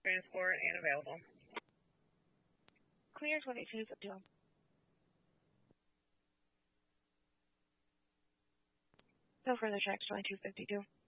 Transport and available. Clear 2252. No further checks, 2252.